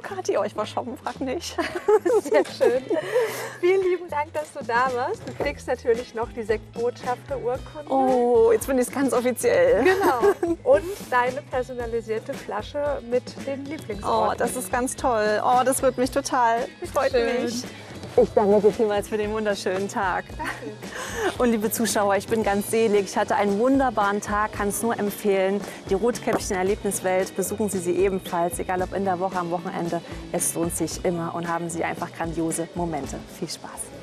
Kathi, oh, ich war shoppen, frag nicht. Sehr schön. Vielen lieben Dank, dass du da warst. Du kriegst natürlich noch die Sektbotschafter-Urkunde. Oh, jetzt bin ich es ganz offiziell. Genau. Und deine personalisierte Flasche mit den Lieblingsorten. Oh, das ist ganz toll. Oh, das wird mich total. Freut Schön. mich. Ich danke dir vielmals für den wunderschönen Tag. Danke. Und liebe Zuschauer, ich bin ganz selig. Ich hatte einen wunderbaren Tag, kann es nur empfehlen. Die Rotkäppchen-Erlebniswelt, besuchen Sie ebenfalls, egal ob in der Woche, am Wochenende. Es lohnt sich immer und haben Sie einfach grandiose Momente. Viel Spaß.